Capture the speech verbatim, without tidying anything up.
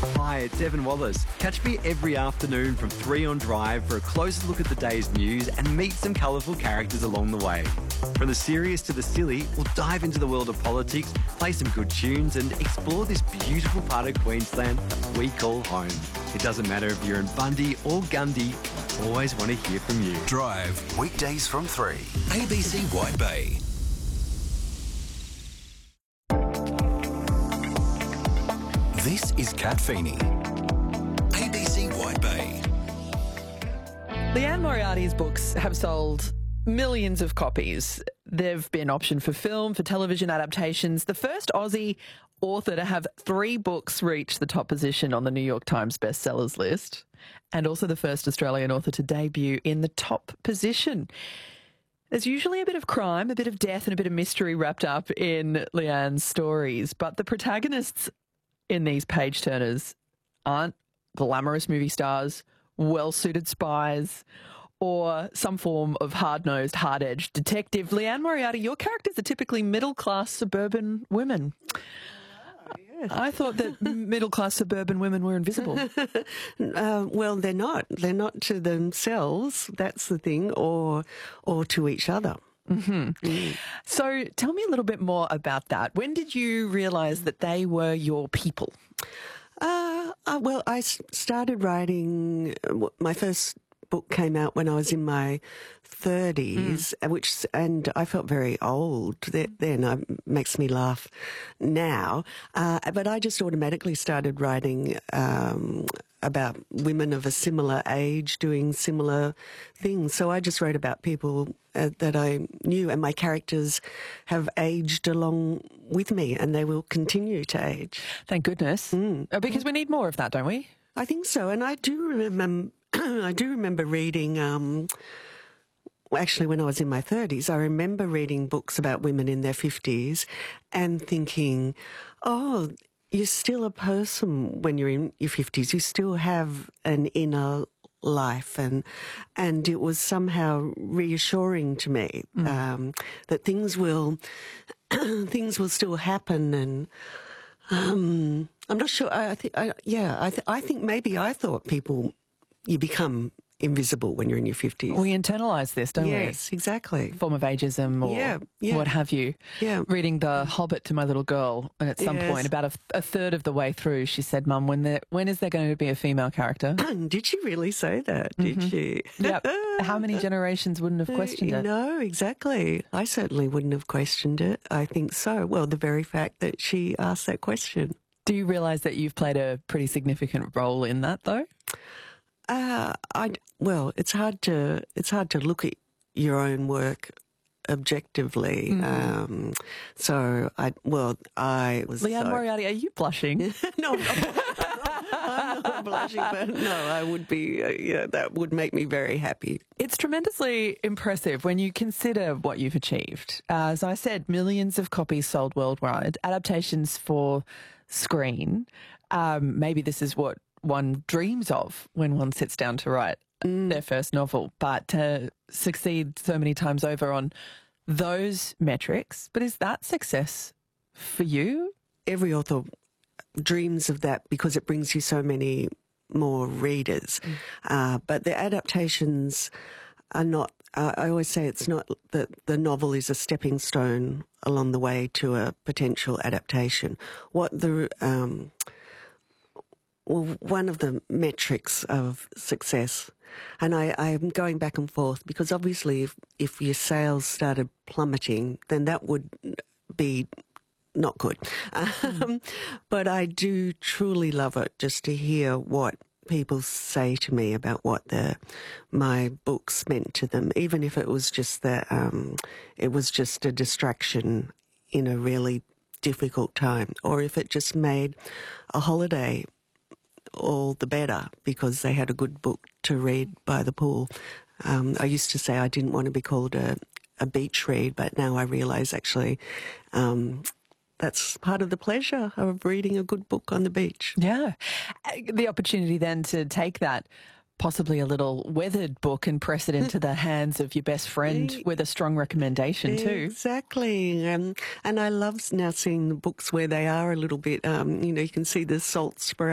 Hi, it's Evan Wallace. Catch me every afternoon from three on Drive for a closer look at the day's news and meet some colourful characters along the way. From the serious to the silly, we'll dive into the world of politics, play some good tunes and explore this beautiful part of Queensland that we call home. It doesn't matter if you're in Bundy or Gundy, I always want to hear from you. Drive, weekdays from three. A B C White Bay. This is Kat Feeney. A B C White Bay. Liane Moriarty's books have sold millions of copies. They've been optioned for film, for television adaptations. The first Aussie author to have three books reach the top position on the New York Times bestsellers list, and also the first Australian author to debut in the top position. There's usually a bit of crime, a bit of death and a bit of mystery wrapped up in Liane's stories, but the protagonists in these page-turners aren't glamorous movie stars, well-suited spies, or some form of hard-nosed, hard-edged detective. Liane Moriarty, your characters are typically middle-class suburban women. Oh, yes. I thought that middle-class suburban women were invisible. uh, well, they're not. They're not to themselves, that's the thing, or or to each other. Mm-hmm. Mm. So tell me a little bit more about that. When did you realise that they were your people? Uh, uh, well, I s- started writing, my first book came out when I was in my thirties, mm. which, and I felt very old then. It makes me laugh now. Uh, but I just automatically started writing um, about women of a similar age doing similar things. So I just wrote about people uh, that I knew, and my characters have aged along with me, and they will continue to age. Thank goodness. Mm. Because we need more of that, don't we? I think so. And I do remember, I do remember reading, um, actually when I was in my thirties, I remember reading books about women in their fifties and thinking, oh, you're still a person when you're in your fifties. You still have an inner life, and and it was somehow reassuring to me mm. um, that things will things will still happen. And um, I'm not sure. I, I think, I, yeah, I, th- I think maybe I thought people you become invisible when you're in your fifties. We internalise this, don't yes, we? Yes, exactly. Form of ageism or yeah, yeah. what have you. Yeah. Reading The Hobbit to my little girl, and at some yes. point, about a, a third of the way through, she said, Mum, when, there, when is there going to be a female character? Did she really say that? Did mm-hmm. she? Yep. How many generations wouldn't have questioned it? No, exactly. I certainly wouldn't have questioned it. I think so. Well, the very fact that she asked that question. Do you realise that you've played a pretty significant role in that, though? Uh, I, well, it's hard to it's hard to look at your own work objectively. Mm. Um, so I well I was Liane so... Moriarty, are you blushing? No, I'm not, I'm not blushing, but no, I would be. Uh, yeah, that would make me very happy. It's tremendously impressive when you consider what you've achieved. Uh, as I said, millions of copies sold worldwide, adaptations for screen. Um, maybe this is what one dreams of when one sits down to write mm. their first novel, but to succeed so many times over on those metrics. But is that success for you? Every author dreams of that because it brings you so many more readers. Mm. Uh, but the adaptations are not, uh, I always say it's not that the novel is a stepping stone along the way to a potential adaptation. What the... Um, Well, one of the metrics of success, and I, I'm going back and forth because obviously if, if your sales started plummeting, then that would be not good. Mm. Um, but I do truly love it just to hear what people say to me about what the, my books meant to them, even if it was just that um, it was just a distraction in a really difficult time, or if it just made a holiday all the better because they had a good book to read by the pool. Um, I used to say I didn't want to be called a, a beach read, but now I realise actually um, that's part of the pleasure of reading a good book on the beach. Yeah. The opportunity then to take that possibly a little weathered book and press it into the hands of your best friend with a strong recommendation too. Exactly. Um, and I love now seeing the books where they are a little bit, um, you know, you can see the salt spray